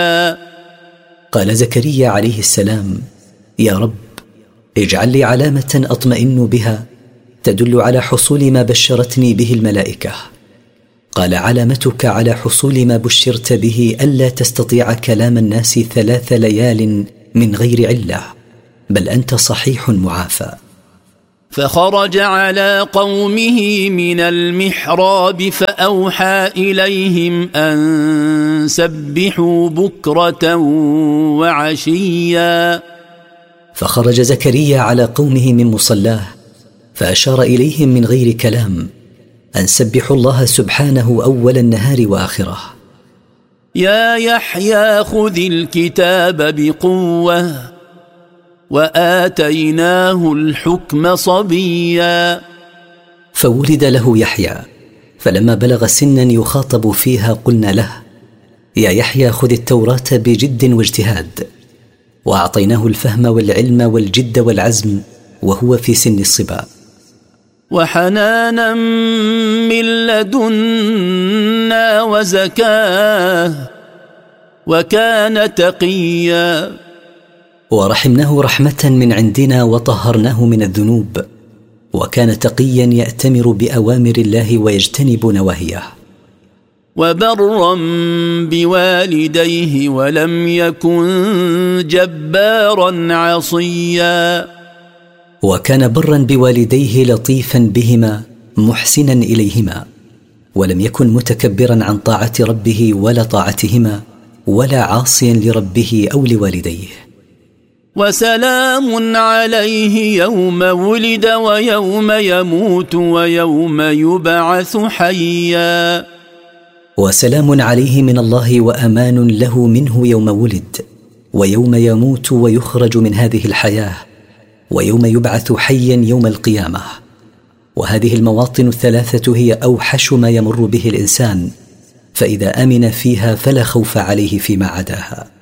قال زكريا عليه السلام: يا رب، اجعل لي علامة أطمئن بها تدل على حصول ما بشرتني به الملائكة. قال: علامتك على حصول ما بشرت به ألا تستطيع كلام الناس 3 ليال من غير علة، بل أنت صحيح معافى. فخرج على قومه من المحراب فأوحى إليهم أن سبحوا بكرة وعشيا. فخرج زكريا على قومه من مصلاه فأشار إليهم من غير كلام أن سبحوا الله سبحانه أول النهار وآخره. يا يحيى خذ الكتاب بقوة وآتيناه الحكم صبيا. فولد له يحيى، فلما بلغ سنا يخاطب فيها قلنا له: يا يحيى خذ التوراة بجد واجتهاد، وأعطيناه الفهم والعلم والجد والعزم وهو في سن الصبا. وحنانا من لدنا وزكاة وكان تقيا. ورحمناه رحمة من عندنا وطهرناه من الذنوب، وكان تقيا يأتمر بأوامر الله ويجتنب نواهيه. وبرا بوالديه ولم يكن جبارا عصيا. وكان برا بوالديه لطيفا بهما محسنا إليهما، ولم يكن متكبرا عن طاعة ربه ولا طاعتهما، ولا عاصيا لربه أو لوالديه. وسلام عليه يوم ولد ويوم يموت ويوم يبعث حيا. وسلام عليه من الله وأمان له منه يوم ولد ويوم يموت ويخرج من هذه الحياة ويوم يبعث حيا يوم القيامة. وهذه المواطن 3 هي أوحش ما يمر به الإنسان، فإذا أمن فيها فلا خوف عليه فيما عداها.